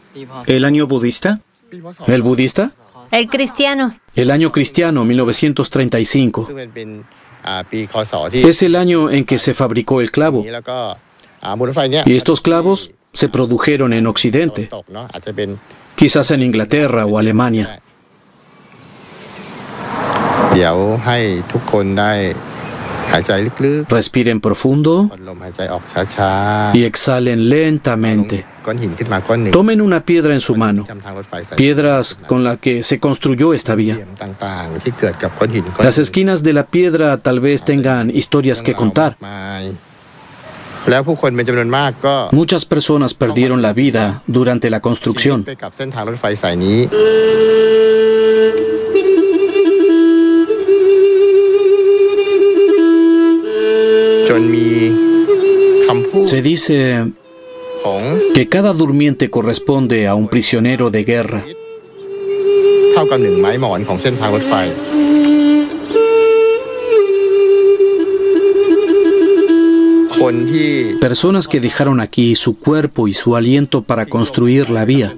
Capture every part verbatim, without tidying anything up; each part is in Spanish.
¿El año budista? ¿El budista? El cristiano. El año cristiano, mil novecientos treinta y cinco. Es el año en que se fabricó el clavo. Y estos clavos se produjeron en Occidente, quizás en Inglaterra o Alemania. Respiren profundo y exhalen lentamente. Tomen una piedra en su mano, piedras con las que se construyó esta vía. Las esquinas de la piedra tal vez tengan historias que contar. Muchas personas perdieron la vida durante la construcción. Se dice que cada durmiente corresponde a un prisionero de guerra. Personas que dejaron aquí su cuerpo y su aliento para construir la vía.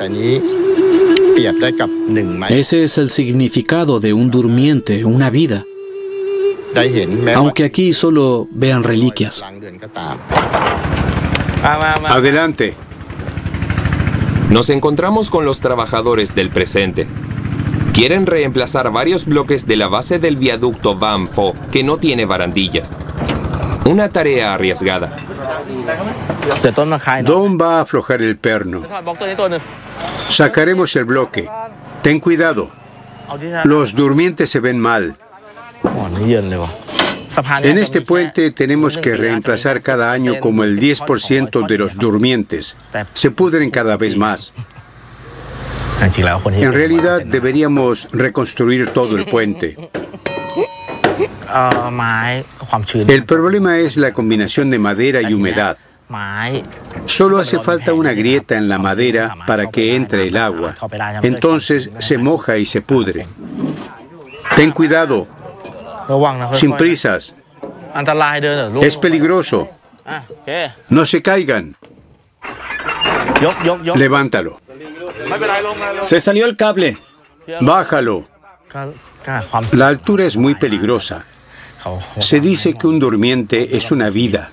Ese es el significado de un durmiente, una vida. Aunque aquí solo vean reliquias. Adelante. Nos encontramos con los trabajadores del presente. Quieren reemplazar varios bloques de la base del viaducto Van Pho, que no tiene barandillas. Una tarea arriesgada. Don va a aflojar el perno. Sacaremos el bloque. Ten cuidado. Los durmientes se ven mal. En este puente tenemos que reemplazar cada año como el diez por ciento de los durmientes. Se pudren cada vez más. En realidad deberíamos reconstruir todo el puente. El problema es la combinación de madera y humedad. Solo hace falta una grieta en la madera para que entre el agua. Entonces se moja y se pudre. Ten cuidado. Sin prisas. Es peligroso. No se caigan. Levántalo. Se salió el cable. Bájalo. La altura es muy peligrosa. Se dice que un durmiente es una vida.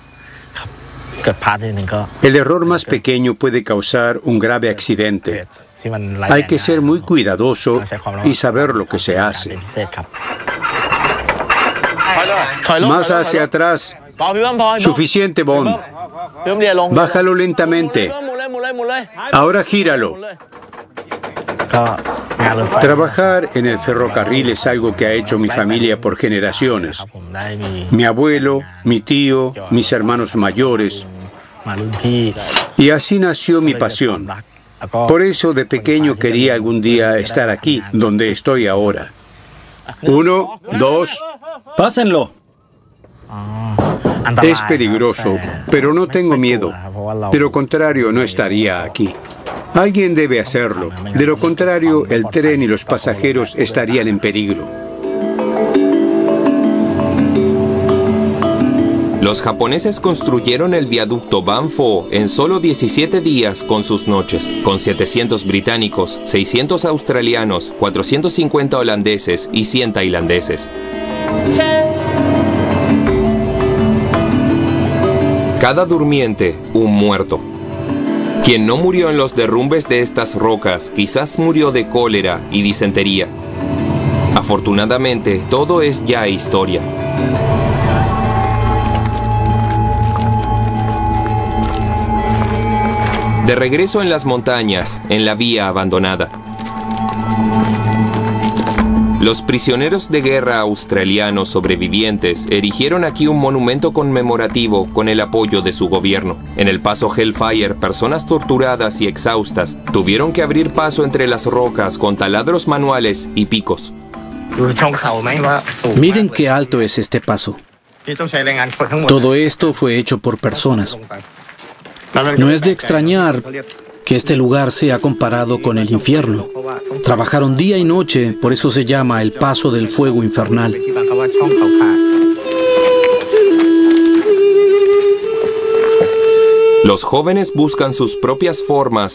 El error más pequeño puede causar un grave accidente. Hay que ser muy cuidadoso y saber lo que se hace. Más hacia atrás. Suficiente, Bond. Bájalo lentamente. Ahora gíralo. Trabajar en el ferrocarril es algo que ha hecho mi familia por generaciones. Mi abuelo, mi tío, mis hermanos mayores. Y así nació mi pasión. Por eso de pequeño quería algún día estar aquí, donde estoy ahora. Uno, dos. Pásenlo. Es peligroso, pero no tengo miedo. De lo contrario, no estaría aquí. Alguien debe hacerlo. De lo contrario, el tren y los pasajeros estarían en peligro. Los japoneses construyeron el viaducto Van Pho en solo diecisiete días con sus noches, con setecientos británicos, seiscientos australianos, cuatrocientos cincuenta holandeses y cien tailandeses. Cada durmiente, un muerto. Quien no murió en los derrumbes de estas rocas, quizás murió de cólera y disentería. Afortunadamente, todo es ya historia. De regreso en las montañas, en la vía abandonada. Los prisioneros de guerra australianos sobrevivientes erigieron aquí un monumento conmemorativo con el apoyo de su gobierno. En el paso Hellfire, personas torturadas y exhaustas tuvieron que abrir paso entre las rocas con taladros manuales y picos. Miren qué alto es este paso. Todo esto fue hecho por personas. No es de extrañar que este lugar sea comparado con el infierno. Trabajaron día y noche, por eso se llama el paso del fuego infernal. Los jóvenes buscan sus propias formas